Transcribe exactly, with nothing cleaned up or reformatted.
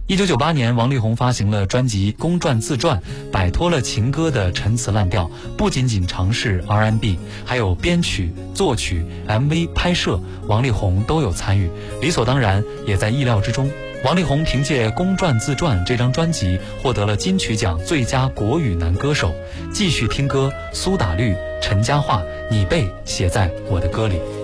一九九八年，王力宏发行了专辑《公传自传》，摆脱了情歌的陈词滥调，不仅仅尝试 R and B， 还有编曲、作曲、M V 拍摄，王力宏都有参与，理所当然，也在意料之中。王力宏凭借《公传自传》这张专辑获得了金曲奖最佳国语男歌手。继续听歌，苏打绿、陈嘉桦，你被写在我的歌里。